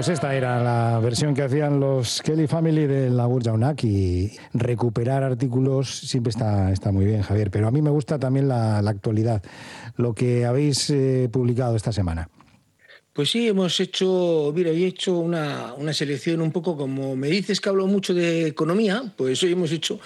Pues esta era la versión que hacían los Kelly Family de la Burjaunak, y recuperar artículos siempre está muy bien, Javier, pero a mí me gusta también la actualidad, lo que habéis publicado esta semana. Pues sí, yo he hecho una selección un poco, como me dices que hablo mucho de economía, pues hoy hemos hecho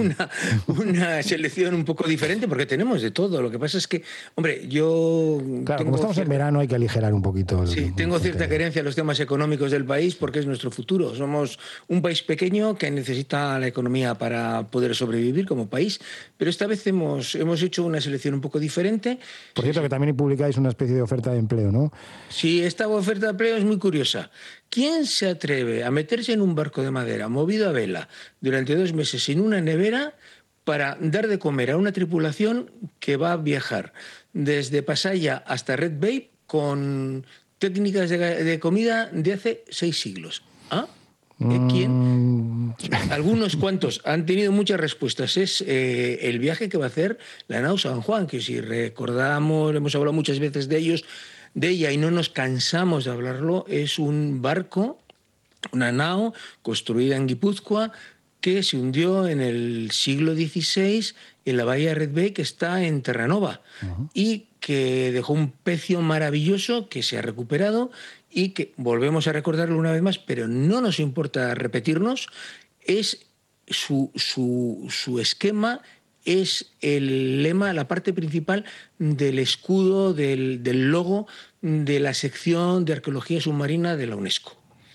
una selección un poco diferente, porque tenemos de todo. Lo que pasa es que, hombre, Claro, como estamos en verano hay que aligerar un poquito. Sí, tengo cierta querencia a los temas económicos del país porque es nuestro futuro. Somos un país pequeño que necesita la economía para poder sobrevivir como país, pero esta vez hemos hecho una selección un poco diferente. Por cierto, que también publicáis una especie de oferta de empleo, ¿no? Sí, esta oferta de empleo es muy curiosa. ¿Quién se atreve a meterse en un barco de madera movido a vela durante 2 meses sin una nevera para dar de comer a una tripulación que va a viajar desde Pasaia hasta Red Bay con técnicas de comida de hace 6 siglos? ¿Ah? ¿Quién? Algunos cuantos han tenido muchas respuestas. Es el viaje que va a hacer la nao San Juan, que si recordamos, hemos hablado muchas veces de ella y no nos cansamos de hablarlo. Es un barco, una nao construida en Guipúzcoa, que se hundió en el siglo XVI en la bahía de Red Bay, que está en Terranova, y que dejó un pecio maravilloso que se ha recuperado y que volvemos a recordarlo una vez más, pero no nos importa repetirnos. Es su esquema, es el lema, la parte principal del escudo, del logo de la sección de arqueología submarina de la UNESCO.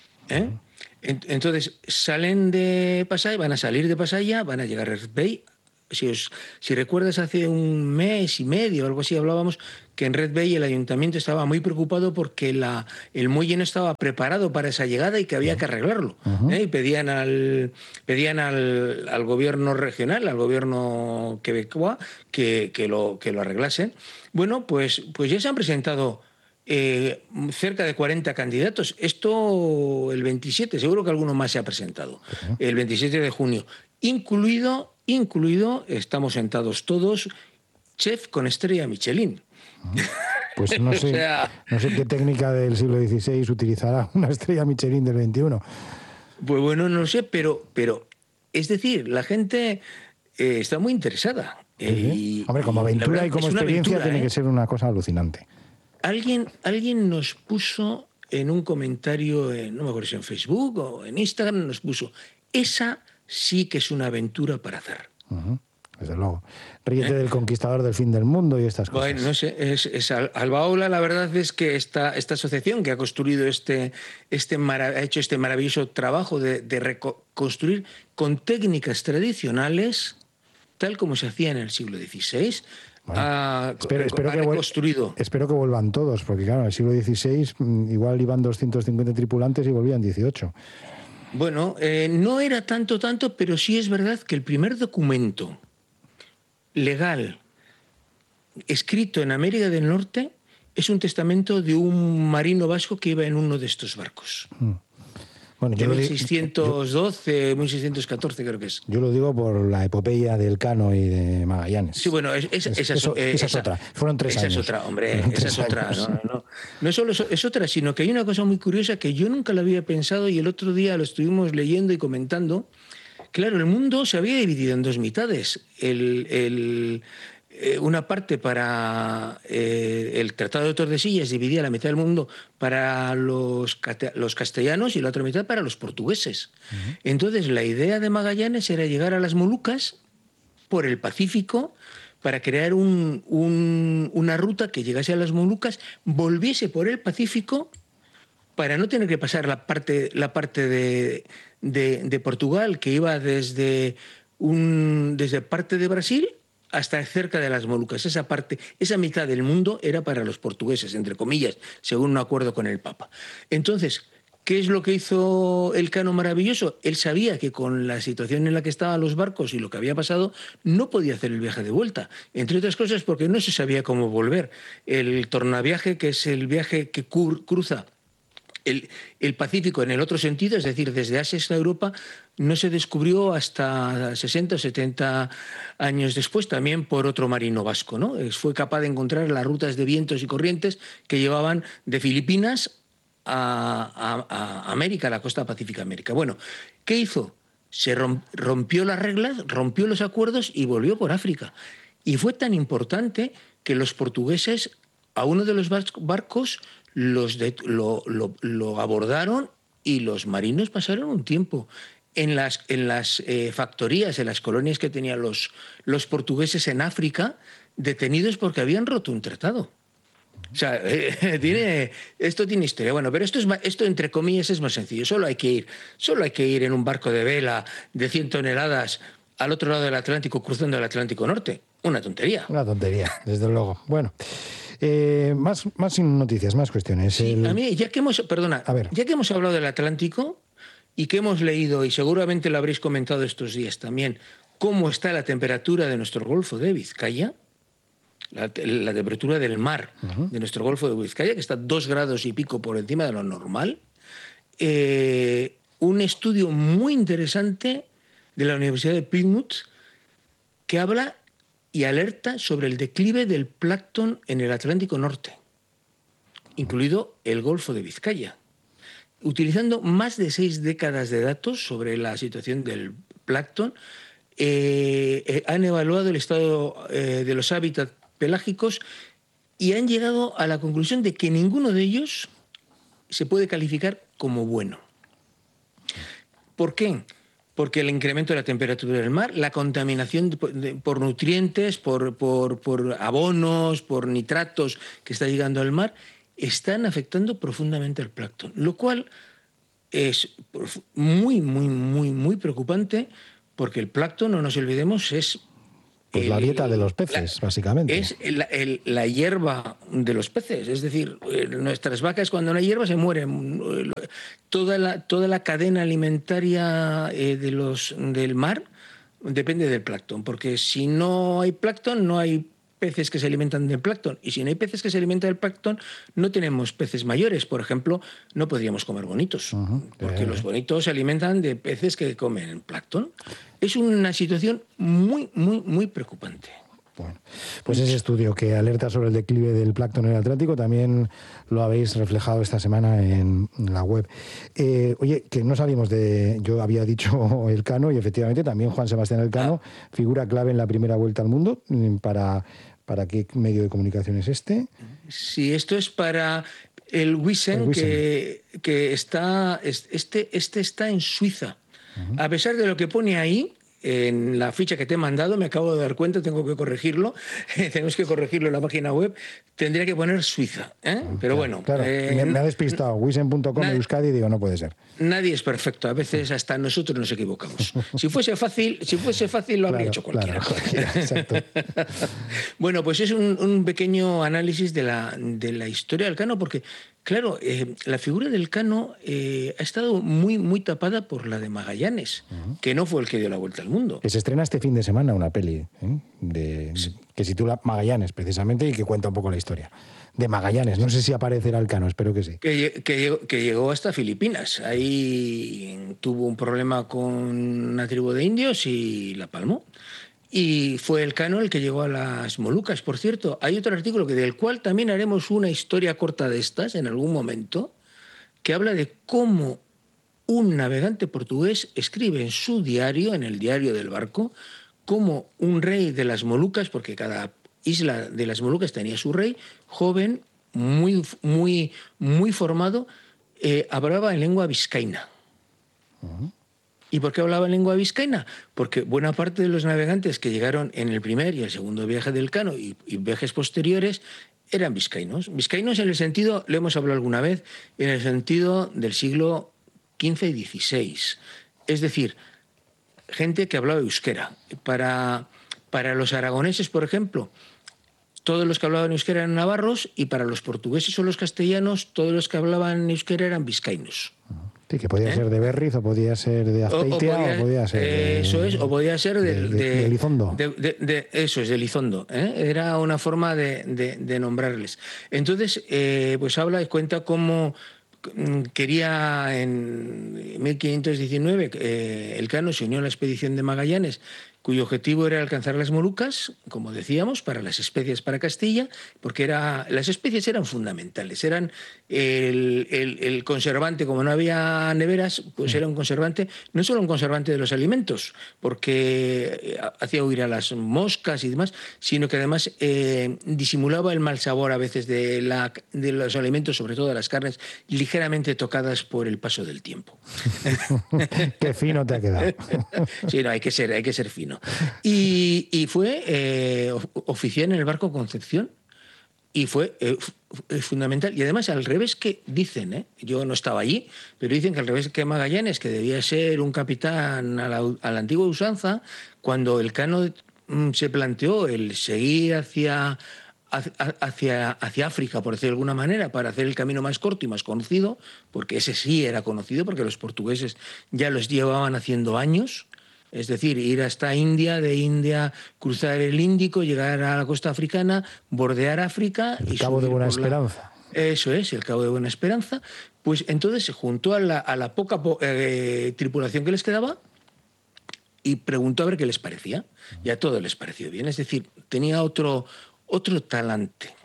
Entonces salen de Pasaia, van a salir de Pasaia, van a llegar a Red Bay. Si recuerdas, hace un mes y medio o algo así hablábamos que en Red Bay el ayuntamiento estaba muy preocupado porque el muelle no estaba preparado para esa llegada y que había que arreglarlo. Y pedían al gobierno regional, al gobierno quebecois, que lo arreglasen. Bueno, pues ya se han presentado cerca de 40 candidatos. Esto el 27, seguro que alguno más se ha presentado. El 27 de junio. Incluido, estamos sentados todos, chef con estrella Michelin. Pues no sé, no sé qué técnica del siglo XVI utilizará una estrella Michelin del XXI. Pues bueno, no sé, pero es decir, la gente está muy interesada. Hombre, como aventura y como experiencia tiene que ser una cosa alucinante. Alguien nos puso en un comentario, no me acuerdo si en Facebook o en Instagram, nos puso, esa sí que es una aventura para hacer. Desde luego. Ríete del conquistador del fin del mundo y estas cosas. Bueno, no sé, es Albaola. La verdad es que esta asociación que ha construido ha hecho este maravilloso trabajo de reconstruir con técnicas tradicionales, tal como se hacía en el siglo XVI, bueno, espero que vuelvan todos, porque claro, en el siglo XVI igual iban 250 tripulantes y volvían 18. Bueno, no era tanto, pero sí es verdad que el primer documento legal escrito en América del Norte es un testamento de un marino vasco que iba en uno de estos barcos. Bueno, de 1612, 1614 creo que es. Yo lo digo por la epopeya del Cano y de Magallanes. Sí, bueno, esa es otra. Fueron 3 años. Esa es otra, hombre. Esa es otra. No solo es otra, sino que hay una cosa muy curiosa que yo nunca la había pensado y el otro día lo estuvimos leyendo y comentando. Claro, el mundo se había dividido en 2 mitades. Una parte para el Tratado de Tordesillas dividía la mitad del mundo para los castellanos y la otra mitad para los portugueses. Entonces la idea de Magallanes era llegar a las Molucas por el Pacífico para crear una ruta que llegase a las Molucas, volviese por el Pacífico para no tener que pasar la parte de Portugal, que iba desde parte de Brasil hasta cerca de las Molucas. Esa mitad del mundo era para los portugueses, entre comillas, según un acuerdo con el Papa. Entonces, ¿qué es lo que hizo el Cano maravilloso? Él sabía que con la situación en la que estaban los barcos y lo que había pasado, no podía hacer el viaje de vuelta. Entre otras cosas porque no se sabía cómo volver. El tornaviaje, que es el viaje que cruza el Pacífico en el otro sentido, es decir, desde Asia hasta Europa, no se descubrió hasta 60 o 70 años después, también por otro marino vasco, ¿no? Fue capaz de encontrar las rutas de vientos y corrientes que llevaban de Filipinas a América, a la costa pacífica América. Bueno, ¿qué hizo? Se rompió las reglas, rompió los acuerdos y volvió por África. Y fue tan importante que los portugueses a uno de los barcos lo abordaron y los marinos pasaron un tiempo en las factorías, en las colonias que tenían los portugueses en África, detenidos porque habían roto un tratado. O sea, esto tiene historia. Bueno, pero esto entre comillas es más sencillo. Solo hay que ir en un barco de vela de 100 toneladas al otro lado del Atlántico, cruzando el Atlántico Norte. Una tontería. Una tontería, desde luego. Bueno, más noticias, más cuestiones. Sí, a mí, ya que hemos hablado del Atlántico y que hemos leído, y seguramente lo habréis comentado estos días también, cómo está la temperatura de nuestro Golfo de Vizcaya, la temperatura del mar de nuestro Golfo de Vizcaya, que está 2 grados y pico por encima de lo normal. Un estudio muy interesante de la Universidad de Plymouth que habla y alerta sobre el declive del plancton en el Atlántico Norte, incluido el Golfo de Vizcaya. Utilizando más de 6 décadas de datos sobre la situación del plancton, han evaluado el estado de los hábitats pelágicos y han llegado a la conclusión de que ninguno de ellos se puede calificar como bueno. ¿Por qué? Porque el incremento de la temperatura del mar, la contaminación por nutrientes, por abonos, por nitratos que está llegando al mar, están afectando profundamente al plancton, lo cual es muy, muy, muy, muy preocupante, porque el plancton, no nos olvidemos, es pues la dieta de los peces, básicamente. Es la hierba de los peces. Es decir, nuestras vacas, cuando no hay hierba, se mueren. Toda la cadena alimentaria del mar depende del plancton, porque si no hay plancton, no hay peces que se alimentan del plancton. Y si no hay peces que se alimentan del plancton, no tenemos peces mayores. Por ejemplo, no podríamos comer bonitos, porque los bonitos se alimentan de peces que comen plancton. Es una situación muy, muy, muy preocupante. Bueno, pues ese estudio que alerta sobre el declive del plancton en el Atlántico también lo habéis reflejado esta semana en la web. Oye, que no salimos de... Yo había dicho Elcano y efectivamente también Juan Sebastián Elcano, figura clave en la primera vuelta al mundo. ¿Para qué medio de comunicación es este? Sí, esto es para el Wissen, que está en Suiza. A pesar de lo que pone ahí, en la ficha que te he mandado, me acabo de dar cuenta, tengo que corregirlo, tenemos que corregirlo en la página web, tendría que poner Suiza, pero claro, bueno. Claro, me ha despistado, wissen.com Euskadi, digo, no puede ser. Nadie es perfecto, a veces hasta nosotros nos equivocamos. Si fuese fácil lo habría hecho cualquiera. Exacto. Bueno, pues es un pequeño análisis de la historia del Elcano, porque claro, la figura del Elcano ha estado muy, muy tapada por la de Magallanes, que no fue el que dio la vuelta al mundo. Que se estrena este fin de semana una peli que se titula Magallanes, precisamente, y que cuenta un poco la historia de Magallanes. No sé si aparecerá Elcano, espero que sí. Que llegó hasta Filipinas. Ahí tuvo un problema con una tribu de indios y la palmó. Y fue Elcano el que llegó a las Molucas. Por cierto, hay otro artículo del cual también haremos una historia corta de estas en algún momento, que habla de cómo un navegante portugués escribe en su diario, en el diario del barco, cómo un rey de las Molucas, porque cada isla de las Molucas tenía su rey, joven, muy, muy, muy formado, hablaba en lengua vizcaína. ¿Y por qué hablaba en lengua vizcaína? Porque buena parte de los navegantes que llegaron en el primer y el segundo viaje del Elcano y viajes posteriores eran vizcaínos. Vizcaínos en el sentido, lo hemos hablado alguna vez, en el sentido del siglo XV y XVI. Es decir, gente que hablaba euskera. Para los aragoneses, por ejemplo, todos los que hablaban euskera eran navarros, y para los portugueses o los castellanos, todos los que hablaban euskera eran vizcaínos. Sí, que podía ser de Berriz, o podía ser de Azpeitia, o podía ser o podía ser de Elizondo. Eso es, de Elizondo. Era una forma de nombrarles. Entonces, pues habla y cuenta cómo quería en 1519, Elcano se unió a la expedición de Magallanes cuyo objetivo era alcanzar las Molucas, como decíamos, para las especias para Castilla, porque las especias eran fundamentales, eran el conservante, como no había neveras, pues era un conservante, no solo un conservante de los alimentos, porque hacía huir a las moscas y demás, sino que además disimulaba el mal sabor a veces de los alimentos, sobre todo de las carnes, ligeramente tocadas por el paso del tiempo. Qué fino te ha quedado. Sí, no, hay que ser fino. Y fue oficial en el barco Concepción y fue fundamental. Y además, al revés que dicen, yo no estaba allí, pero dicen que al revés que Magallanes, que debía ser un capitán a la antigua usanza, cuando Elcano se planteó el seguir hacia África, por decirlo de alguna manera, para hacer el camino más corto y más conocido, porque ese sí era conocido, porque los portugueses ya los llevaban haciendo años, es decir, ir hasta India, de India cruzar el Índico, llegar a la costa africana, bordear África. El Cabo de Buena Esperanza. Eso es, el Cabo de Buena Esperanza. Pues entonces se juntó a la poca tripulación que les quedaba y preguntó a ver qué les parecía. Y a todos les pareció bien, es decir, tenía otro talante,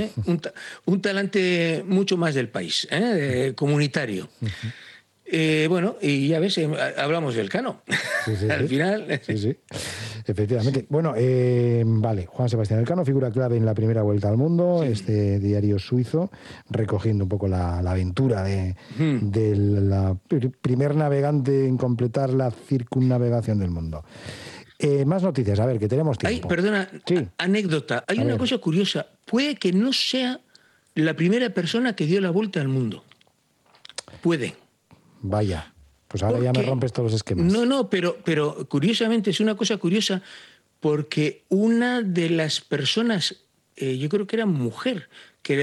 un talante mucho más del país, comunitario. Bueno, y ya ves, hablamos del Elcano. Sí, Al final... Sí, efectivamente. Bueno, vale, Juan Sebastián Elcano, figura clave en la primera vuelta al mundo, este diario suizo, recogiendo un poco la aventura de la primer navegante en completar la circunnavegación del mundo. Más noticias, a ver, que tenemos tiempo. Perdona, sí. Anécdota. Hay una cosa curiosa. Puede que no sea la primera persona que dio la vuelta al mundo. Puede. Vaya, pues ahora ya me rompes todos los esquemas. No, pero curiosamente es una cosa curiosa porque una de las personas, yo creo que era mujer,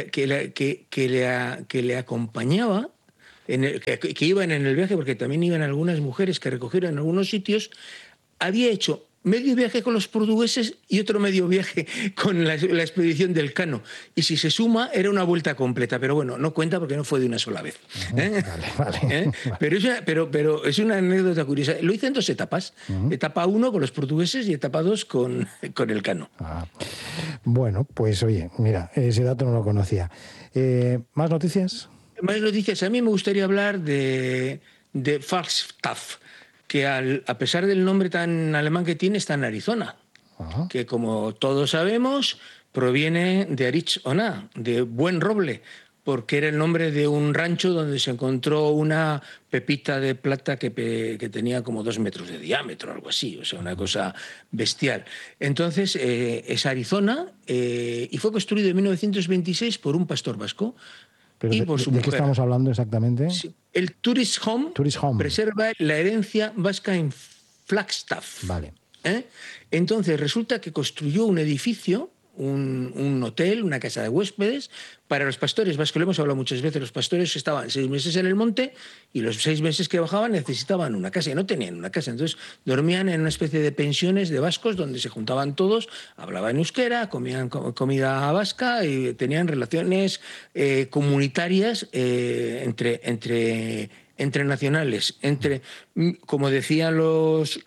que le acompañaba, que iban en el viaje, porque también iban algunas mujeres que recogieron en algunos sitios, había hecho medio viaje con los portugueses y otro medio viaje con la expedición del Elcano. Y si se suma, era una vuelta completa. Pero bueno, no cuenta porque no fue de una sola vez. Vale. Pero es una anécdota curiosa. Lo hice en 2 etapas. Etapa 1 con los portugueses y etapa 2 con el Elcano. Bueno, pues oye, mira, ese dato no lo conocía. ¿Más noticias? Más noticias. A mí me gustaría hablar de Falstaff, que a pesar del nombre tan alemán que tiene, está en Arizona, que como todos sabemos proviene de Arizona, de Buen Roble, porque era el nombre de un rancho donde se encontró una pepita de plata que tenía como 2 metros de diámetro, algo así, o sea, una cosa bestial. Entonces, es Arizona y fue construido en 1926 por un pastor vasco. Pero y por su ¿de mujer. qué estamos hablando exactamente? Sí. El Tourist Home preserva la herencia vasca en Flagstaff. Vale. Entonces, resulta que construyó un edificio, un hotel, una casa de huéspedes, para los pastores vascos. Lo hemos hablado muchas veces, los pastores estaban 6 meses en el monte y los 6 meses que bajaban necesitaban una casa y no tenían una casa. Entonces dormían en una especie de pensiones de vascos donde se juntaban todos, hablaban euskera, comían comida vasca y tenían relaciones comunitarias entre nacionales, como decían los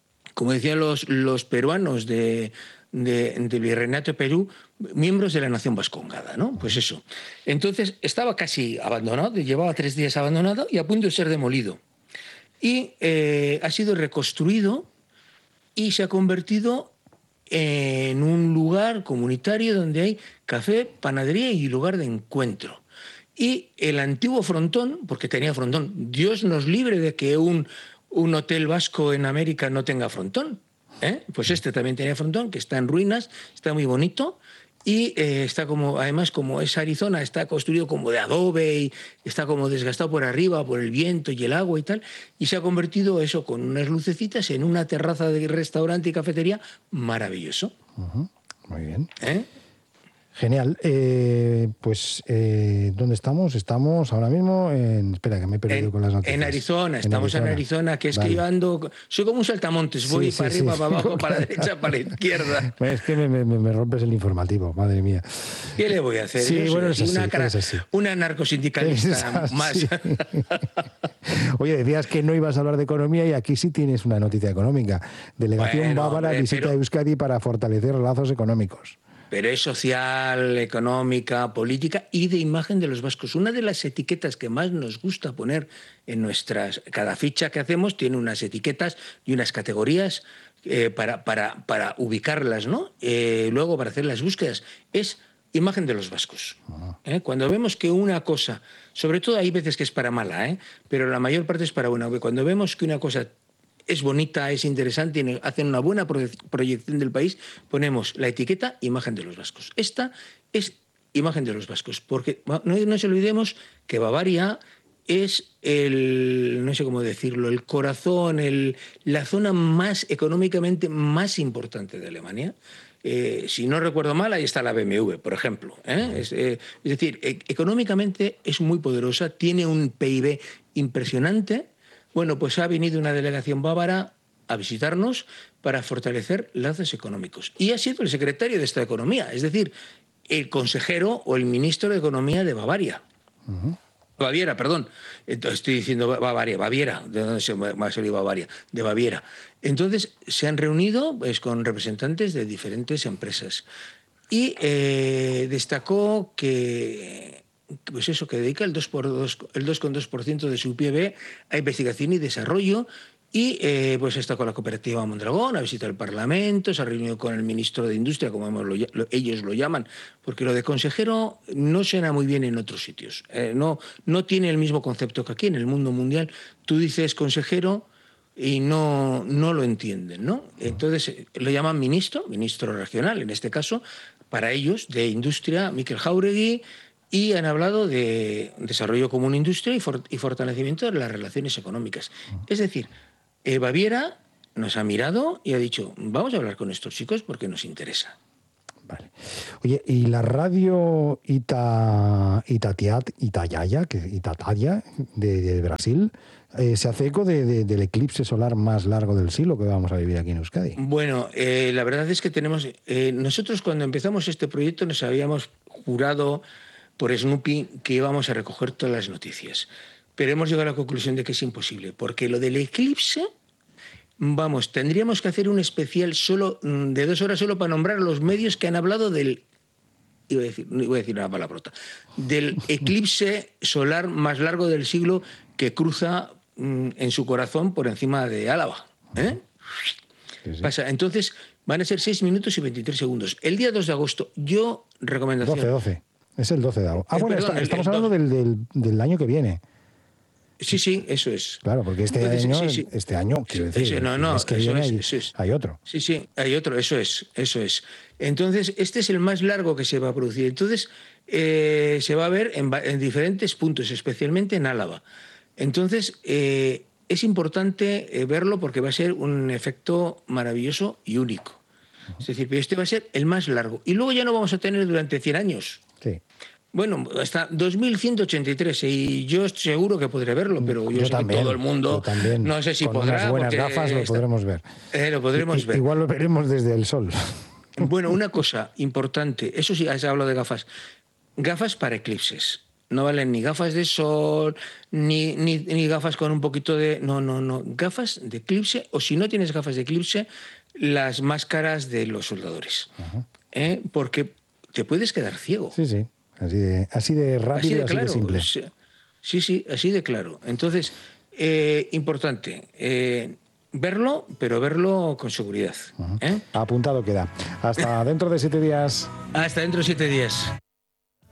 peruanos del Virreinato de Perú, miembros de la nación vascongada, ¿no? Pues eso. Entonces estaba casi abandonado, llevaba 3 días abandonado y a punto de ser demolido. Y ha sido reconstruido y se ha convertido en un lugar comunitario donde hay café, panadería y lugar de encuentro. Y el antiguo frontón, porque tenía frontón, Dios nos libre de que un hotel vasco en América no tenga frontón. Pues este también tenía frontón, que está en ruinas, está muy bonito y está además como es Arizona, está construido como de adobe y está como desgastado por arriba por el viento y el agua y tal, y se ha convertido eso con unas lucecitas en una terraza de restaurante y cafetería maravilloso. Muy bien. Genial. Pues, ¿dónde estamos? Estamos ahora mismo en... Espera, que me he perdido con las noticias. En Arizona, estamos en Arizona, que es que yo ando... Soy como un saltamontes, voy para arriba, para abajo, para la derecha, para la izquierda. Es que me rompes el informativo, madre mía. ¿Qué le voy a hacer? Sí, bueno, es una narcosindicalista más. Oye, decías que no ibas a hablar de economía y aquí sí tienes una noticia económica. Delegación bávara visita Euskadi para fortalecer lazos económicos. Pero es social, económica, política y de imagen de los vascos. Una de las etiquetas que más nos gusta poner en nuestras... Cada ficha que hacemos tiene unas etiquetas y unas categorías para ubicarlas, ¿no? Luego, para hacer las búsquedas, es imagen de los vascos. Cuando vemos que una cosa... Sobre todo hay veces que es para mala, pero la mayor parte es para buena. Cuando vemos que una cosa es bonita, es interesante y hacen una buena proyección del país, ponemos la etiqueta imagen de los vascos. Esta es imagen de los vascos, porque no nos olvidemos que Bavaria es no sé cómo decirlo, el corazón, la zona más económicamente más importante de Alemania. Si no recuerdo mal, ahí está la BMW, por ejemplo. Es decir, económicamente es muy poderosa, tiene un PIB impresionante. Bueno, pues ha venido una delegación bávara a visitarnos para fortalecer lazos económicos. Y ha sido el secretario de Estado de Economía, es decir, el consejero o el ministro de Economía de Bavaria. Baviera, perdón. Estoy diciendo Baviera. ¿De dónde se va a salir Bavaria? De Baviera. Entonces, se han reunido pues, con representantes de diferentes empresas. Y destacó que... Pues eso, que dedica el 2,2% de su PIB a investigación y desarrollo y pues está con la cooperativa Mondragón, ha visitado el Parlamento, se ha reunido con el ministro de Industria, como ellos lo llaman, porque lo de consejero no suena muy bien en otros sitios. No tiene el mismo concepto que aquí en el mundo mundial. Tú dices consejero y no lo entienden, ¿no? Entonces lo llaman ministro regional, en este caso, para ellos, de Industria, Mikel Jáuregui. Y han hablado de desarrollo común industria y fortalecimiento de las relaciones económicas. Es decir, Baviera nos ha mirado y ha dicho, vamos a hablar con estos chicos porque nos interesa. Vale. Oye, y la radio Itataya de Brasil se hace eco del eclipse solar más largo del siglo que vamos a vivir aquí en Euskadi. Bueno, la verdad es que tenemos... nosotros cuando empezamos este proyecto nos habíamos jurado por Snoopy que íbamos a recoger todas las noticias. Pero hemos llegado a la conclusión de que es imposible, porque lo del eclipse, tendríamos que hacer un especial solo de 2 horas solo para nombrar los medios que han hablado del... Iba a decir una palabrota. Del eclipse solar más largo del siglo que cruza en su corazón por encima de Álava. Sí. Pasa. Entonces, van a ser 6 minutos y 23 segundos. El día 2 de agosto, recomendación... 12. Es el 12 de agosto. Bueno, perdón, estamos hablando del año que viene. Sí, eso es. Claro, porque este año, quiero decir, hay otro. Sí, hay otro, eso es. Entonces, este es el más largo que se va a producir. Entonces, se va a ver en diferentes puntos, especialmente en Álava. Entonces, es importante verlo porque va a ser un efecto maravilloso y único. Es decir, este va a ser el más largo. Y luego ya no vamos a tener durante 100 años. Sí. Bueno, hasta 2183 y yo estoy seguro que podré verlo, pero yo sé también, que todo el mundo no sé si con podrá. Unas buenas gafas lo podremos ver. Lo podremos ver. Igual lo veremos desde el sol. Bueno, una cosa importante, eso sí, has hablado de gafas. Gafas para eclipses. No valen ni gafas de sol, ni gafas con un poquito de... No. Gafas de eclipse, o si no tienes gafas de eclipse, las máscaras de los soldadores. Porque te puedes quedar ciego. Sí. Así de rápido y así de simple. Sí, así de claro. Entonces, importante, verlo, pero verlo con seguridad. Apuntado queda. Hasta dentro de 7 días. Hasta dentro de 7 días.